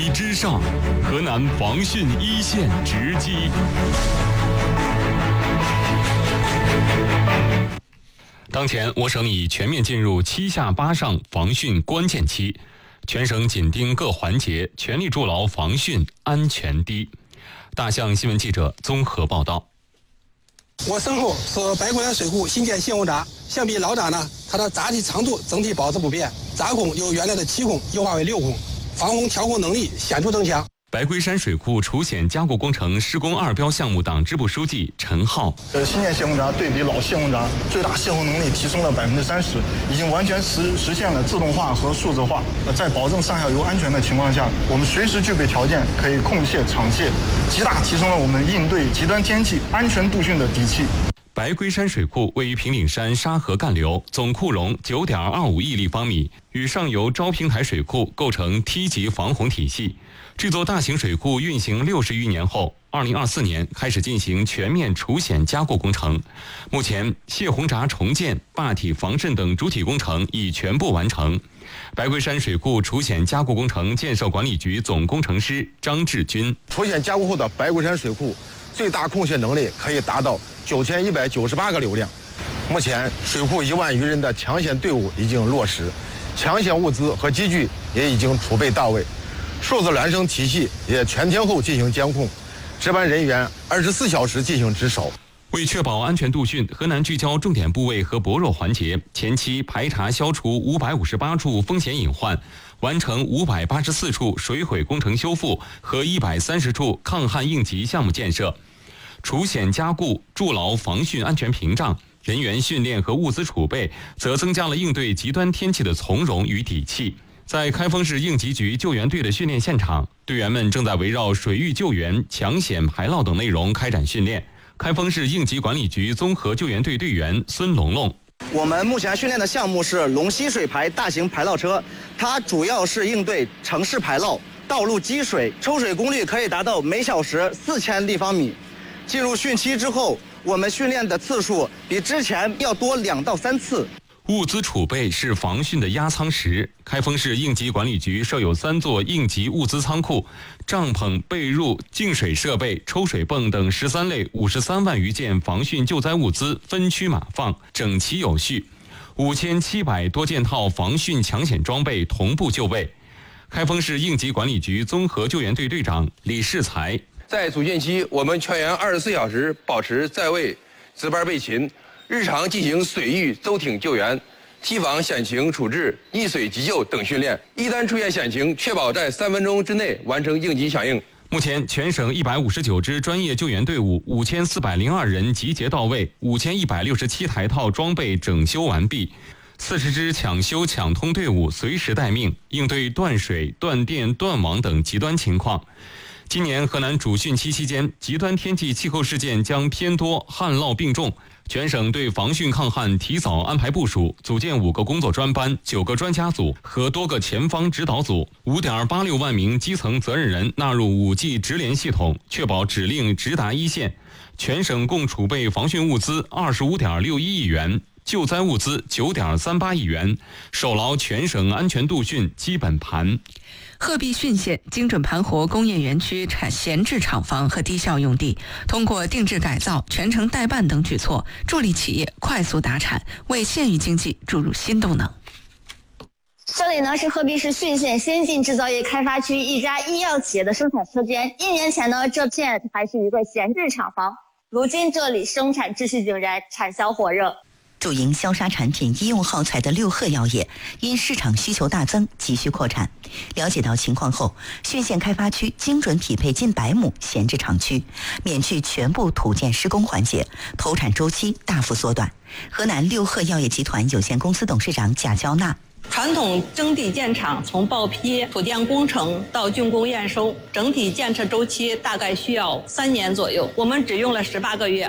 之上，河南防汛一线直击。当前，我省已全面进入7下8上防汛关键期，全省紧盯各环节，全力筑牢防汛安全堤。大象新闻记者综合报道。 我身后是白龟山水库新建泄洪闸，相比老闸呢，它的闸体长度整体保持不变，闸孔由原来的7孔优化为6孔，防洪调控能力显著增强。 白龟山水库除险加固工程施工2标项目党支部书记陈浩： 新建泄洪闸对比老泄洪闸，最大泄洪能力提升了30%，已经完全实现了自动化和数字化。在保证上下游安全的情况下，我们随时具备条件可以控泄场泄，极大提升了我们应对极端天气、安全度汛的底气。 白龟山水库位于平顶山沙河干流，总库容9.25亿立方米，与上游昭平台水库构成梯级防洪体系。这座大型水库运行60余年后，2024年开始进行全面除险加固工程。目前，泄洪闸重建、坝体防渗等主体工程已全部完成。白龟山水库除险加固工程建设管理局总工程师张志军： 除险加固后的白龟山水库最大控泄能力可以达到9198个流量。目前，水库1万余人的抢险队伍已经落实，抢险物资和机具也已经储备到位。数字孪生体系也全天候进行监控，值班人员24小时进行值守。 为确保安全度汛，河南聚焦重点部位和薄弱环节，前期排查消除558处风险隐患，完成584处水毁工程修复和130处抗旱应急项目建设，除险加固，筑牢防汛安全屏障。人员训练和物资储备则增加了应对极端天气的从容与底气。在开封市应急局救援队的训练现场，队员们正在围绕水域救援、抢险排涝等内容开展训练。开封市应急管理局综合救援队队员孙龙龙： 我们目前训练的项目是龙溪水排大型排涝车，它主要是应对城市排涝、道路积水，抽水功率可以达到每小时4000立方米。进入汛期之后，我们训练的次数比之前要多2到3次。 物资储备是防汛的压舱石。开封市应急管理局设有3座应急物资仓库，帐篷、被褥、净水设备、抽水泵等13类53万余件防汛救灾物资分区码放，整齐有序，5700多件套防汛抢险装备同步就位。开封市应急管理局综合救援队队长李世才： 在主汛期，我们全员24小时保持在位，值班备勤，日常进行水域舟艇救援、堤防险情处置、溺水急救等训练。一旦出现险情，确保在3分钟之内完成应急响应。 目前，全省159支专业救援队伍、5402人集结到位，5167台套装备整修完毕，40支抢修抢通队伍随时待命，应对断水、断电、断网等极端情况。今年河南主汛期期间，极端天气气候事件将偏多，旱涝并重。全省对防汛抗旱提早安排部署，组建5个工作专班、9个专家组和多个前方指导组，5.86万名基层责任人纳入5G 直联系统，确保指令直达一线。全省共储备防汛物资25.61亿元，救灾物资9.38亿元，守牢全省安全度汛基本盘。 鹤壁汛县精准盘活工业园区闲置厂房和低效用地，通过定制改造、全程代办等举措，助力企业快速达产，为县域经济注入新动能。 这里呢是鹤壁市汛县先进制造业开发区一家医药企业的生产车间。1年前呢，这片还是一个闲置厂房，如今这里生产秩序井然，产销火热。 主营消杀产品医用耗材的六鹤药业，因市场需求大增，急需扩产。了解到情况后，汛县开发区精准匹配近100亩闲置厂区，免去全部土建施工环节，投产周期大幅缩短。河南六鹤药业集团有限公司董事长贾娇娜： 传统征地建厂从报批、土建工程到竣工验收，整体建设周期大概需要3年左右，我们只用了18个月。